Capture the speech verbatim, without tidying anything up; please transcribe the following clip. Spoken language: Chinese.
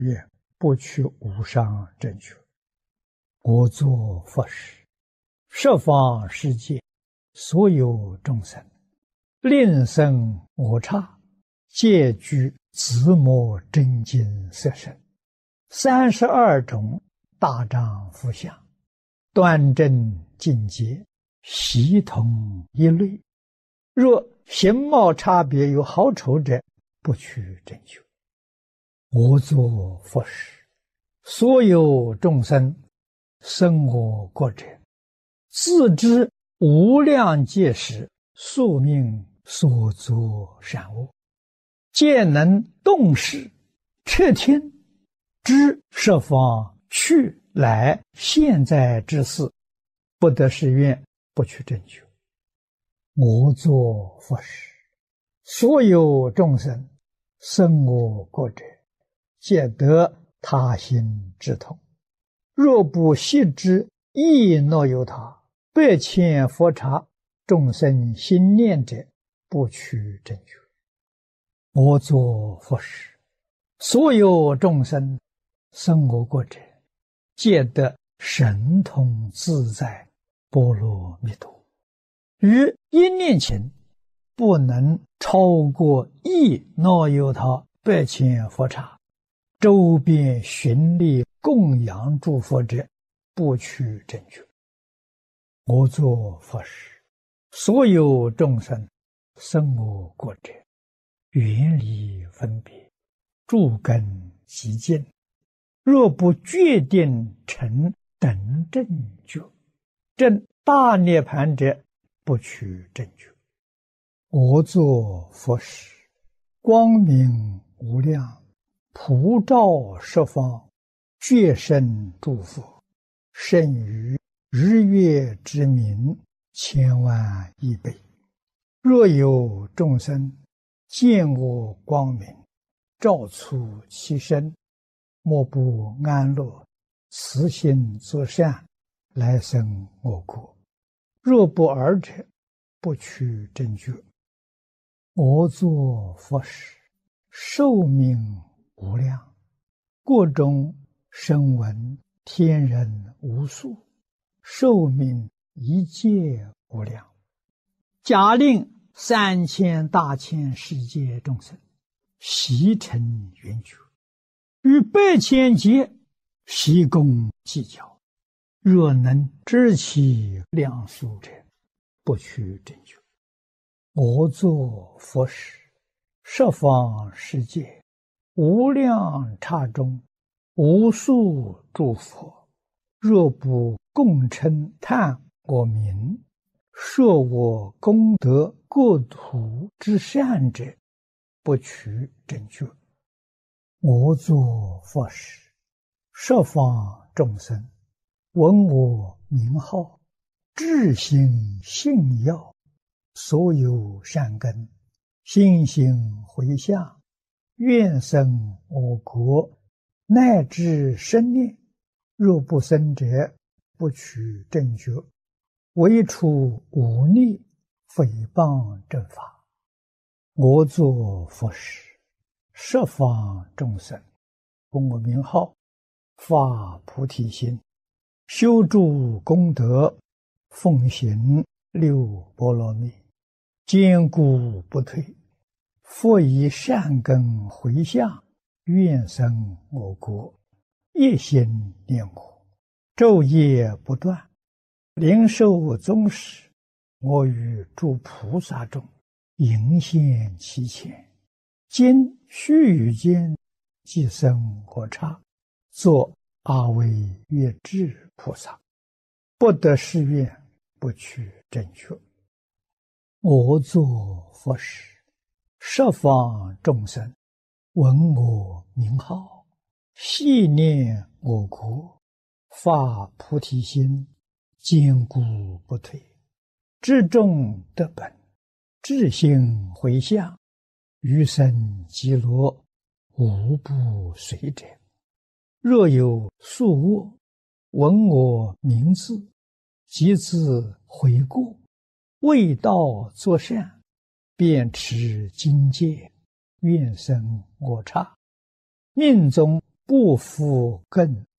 愿不取无上正觉。我作佛时，十方世界所有众生，令生我刹，皆具自摩真经色身，三十二种大丈夫相，端正境界，悉同一类。若形貌差别有好丑者，不取正觉。我作佛时，所有众生生我国者，自知无量劫时宿命所作善恶，皆能动识彻听，知十方去来现在之事，不得誓愿，不取正觉。我作佛时，所有众生生我国者，皆得他心之痛。若不悉知亦若有他，百千佛刹众生心念者，不取正觉。我作佛时，所有众生生我国者，皆得神通自在波罗蜜多。于一念前，不能超过亦若有他百千佛刹周边寻力供养诸佛者，不取正觉。我作佛时，所有众生生我国者，远离分别，诸根极净，若不决定成等正觉，证大涅盘者，不取正觉。我作佛时，光明无量，普照十方，觉生诸佛，胜于日月之明千万亿倍。若有众生见我光明，照出其身，莫不安乐，慈心作善，来生我国。若不尔者，不取正觉。我作佛时，寿命无量，国中声闻天人无数，寿命一切无量。假令三千大千世界众生悉成圆觉，于百千劫悉共计较，若能知其量数者，不取正觉。我作佛时，十方世界无量刹中，无数诸佛，若不共称叹我名，说我功德国土之善者，不取正觉。我作佛时，十方众生闻我名号，至心信要，所有善根心行回向，愿生我国，乃至生念。若不生者，不取正觉。唯除忤逆诽谤正法。我作佛时，十方众生闻我名号，发菩提心，修诸功德，奉行六波罗蜜，坚固不退。复以善根回向，愿生我国，一心念我，昼夜不断，灵受宗室。我与诸菩萨中迎现其前，今须臾间即生我刹，作阿惟越致菩萨，不得誓愿，不取正觉。我作佛时，十方众生闻我名号，系念我国，发菩提心，坚固不退，至众得本，至心回向，余生极乐，无不随者。若有宿恶，闻我名字，即自悔过，为道作善，便持经戒，愿生我刹，命中不复根